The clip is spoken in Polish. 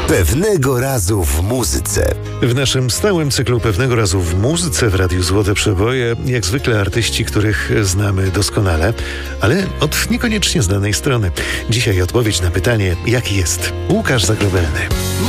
Pewnego razu w muzyce. W naszym stałym cyklu Pewnego razu w muzyce w Radiu Złote Przeboje jak zwykle artyści, których znamy doskonale, ale od niekoniecznie znanej strony. Dzisiaj odpowiedź na pytanie, jaki jest Łukasz Zagrobelny.